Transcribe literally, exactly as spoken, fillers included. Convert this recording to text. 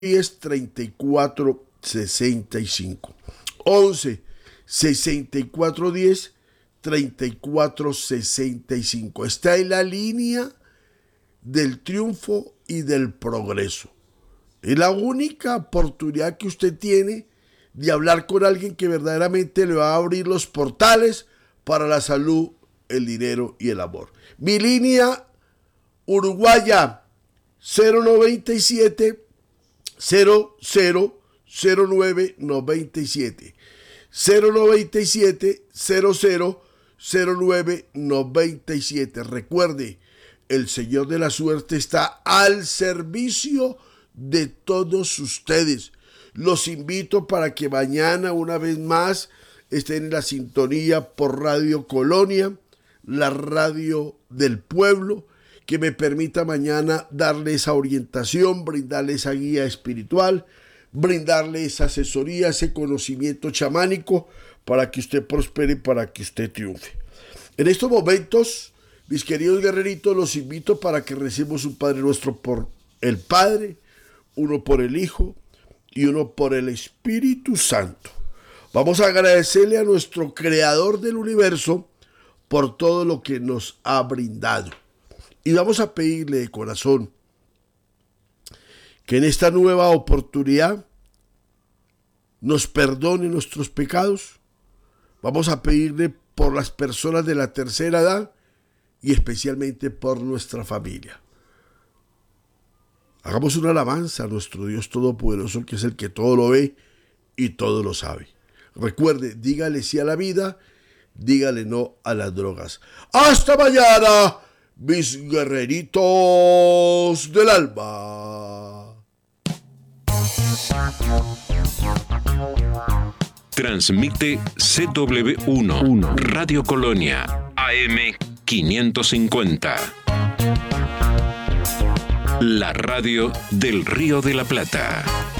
diez, treinta y cuatro, sesenta y cinco. once, sesenta y cuatro, diez, treinta y cuatro, sesenta y cinco. Está en la línea del triunfo y del progreso. Es la única oportunidad que usted tiene de hablar con alguien que verdaderamente le va a abrir los portales para la salud, el dinero y el amor. Mi línea uruguaya cero noventa y siete, cero cero cero nueve noventa y siete, cero noventa y siete, cero cero cero nueve noventa y siete. Recuerde, el Señor de la Suerte está al servicio de todos ustedes. Los invito para que mañana una vez más estén en la sintonía por Radio Colonia, la radio del pueblo, que me permita mañana darle esa orientación, brindarle esa guía espiritual, brindarle esa asesoría, ese conocimiento chamánico para que usted prospere, para que usted triunfe. En estos momentos, mis queridos guerreritos, los invito para que recemos un Padre Nuestro por el Padre, uno por el Hijo y uno por el Espíritu Santo. Vamos a agradecerle a nuestro Creador del universo por todo lo que nos ha brindado. Y vamos a pedirle de corazón que en esta nueva oportunidad nos perdone nuestros pecados. Vamos a pedirle por las personas de la tercera edad y especialmente por nuestra familia. Hagamos una alabanza a nuestro Dios Todopoderoso, que es el que todo lo ve y todo lo sabe. Recuerde, dígale sí a la vida, dígale no a las drogas. ¡Hasta mañana, mis guerreritos del alma! Transmite C W uno, Radio Colonia, A M quinientos cincuenta. La radio del Río de la Plata.